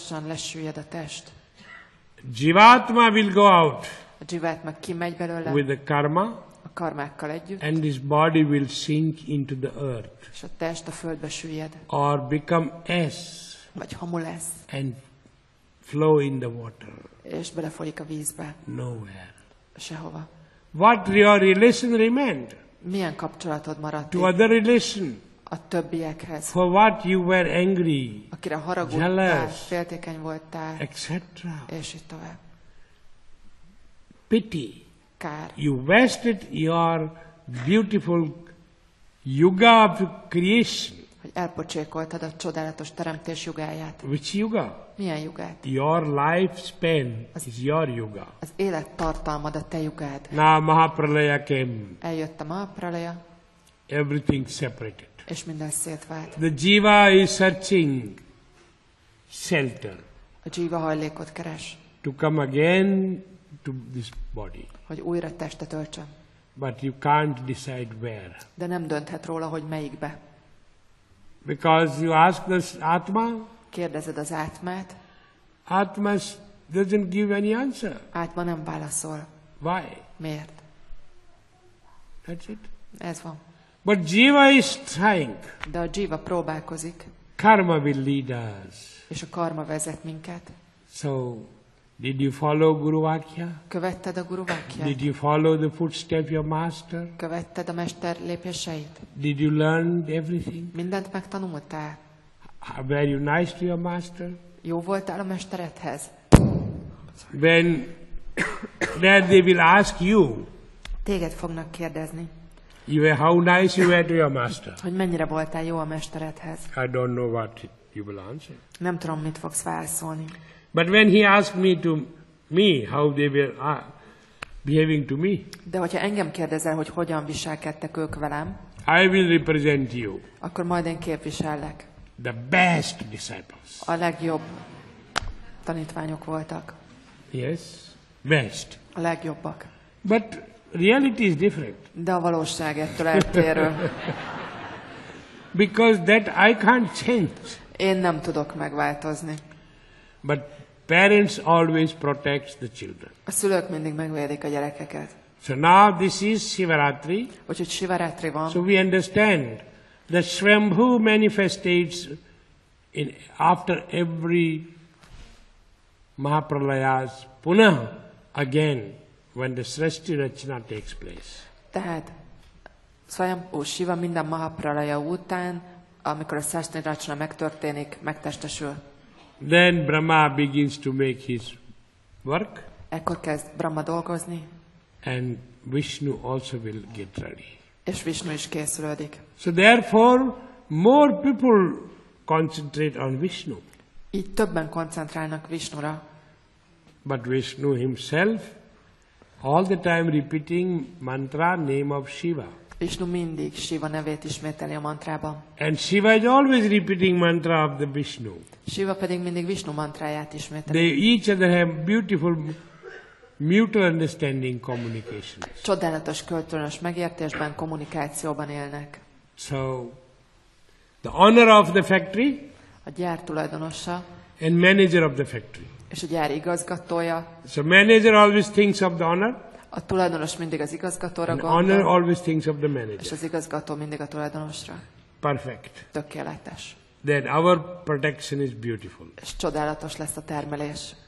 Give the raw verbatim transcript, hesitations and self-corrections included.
lassan lesüllyed a test. Jivatma will go out A dzsivátma kimegy belőle with the karma, a karmákkal együtt, and this body will sink into the earth és a test a földbe süllyed, or become ash vagy hamu lesz, and flow in the water. és belefolyik a vízbe. Nowhere. Sehova. What your relation remained? Milyen kapcsolatod maradt To itt other relation. a többiekhez, For what you were angry, akire haragudtál, jealous, féltékeny voltál, et cetera. és így tovább. Pity. Kár. You wasted your beautiful yuga of creation. Hogy elpocsékoltad a csodálatos teremtés jugáját. Which yuga? Milyen jugát? Your lifespan is your yuga. Az élet tartalmad a te jugád. Now Mahapralaya came. Eljött a Mahapralaya, Everything separated. és minden szétvált. The jiva is searching shelter A dzsíva hajlékot keres, to come again to this body. hogy újra testet öltsön. But you can't decide where. De nem dönthet róla, hogy melyikbe. Because you ask the Atma, Kérdezed az átmát, Atma doesn't give any answer. átma nem válaszol. Why? Miért? That's it. Ez van. But jiva is trying. De a dzsíva próbálkozik, Karma will lead us. és a karma vezet minket. So, did you follow Guru Vakya? Követted a Guru Vákját? Did you follow the footsteps of your master? Követted a mester lépéseit? Did you learn everything? Mindent megtanultál? Were you nice to your master? Jó voltál a mesteredhez? When then they will ask you, Téged fognak kérdezni, you were, how nice you were to your master. hogy mennyire voltál jó a mesteredhez. I don't know what you will answer. Nem tudom, mit fogsz válaszolni. But when he asked me to me how they were uh, behaving to me, De hogyha engem kérdezel, hogy hogyan viselkedtek ők velem, I will represent you, akkor majd én képvisellek. the best disciples. A legjobb tanítványok voltak. Yes, best. A legjobbak. But reality is different. De a valóság ettől eltérő. Because that I can't change. Én nem tudok megváltozni. But parents always protect the children. A szülők mindig megvédik a gyerekeket. So now this is Shivaratri. Úgyhogy Sivaratri van. So we understand that Swambhu manifestates in after every Mahapralayas punah again when the Srishti Rachana takes place. Tehát Swayambhu Shiva minden Mahapralaya után, amikor a Srishti Rachana megtörténik, megtestesül. Then Brahma begins to make his work, Ekkor kezd Brahma dolgozni, and Vishnu also will get ready. és Vishnu is készülődik. So therefore, more people concentrate on Vishnu. Így többen koncentrálnak Vishnura, But Vishnu himself, all the time repeating mantra, name of Shiva. Vishnu mindig Shiva nevét ismételi a mantrában. And Shiva is always repeating mantra of the Vishnu. Shiva pedig mindig Vishnu mantráját ismételi. They each other have beautiful mutual understanding communications. Csodálatos kölcsönös megértésben, kommunikációban élnek. So, the owner of the factory A gyár tulajdonosa and manager of the factory. és a gyár igazgatója. So manager always thinks of the owner, A tulajdonos mindig az igazgatóra and owner gondol, always thinks of the és manager. az igazgató mindig a tulajdonosra. Perfect. Tökéletes. Then our protection is beautiful. És csodálatos lesz a termelés.